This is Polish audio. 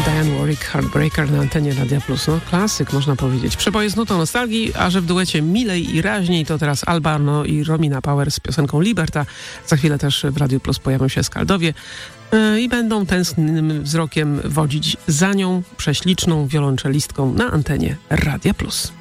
Diane Warwick, Heartbreaker na antenie Radia Plus. No klasyk, można powiedzieć. Przeboje z nutą nostalgii, a że w duecie milej i raźniej, to teraz Albano i Romina Power z piosenką Liberta. Za chwilę też w Radiu Plus pojawią się Skaldowie i będą tęsknym wzrokiem wodzić za nią prześliczną wiolonczelistką na antenie Radia Plus.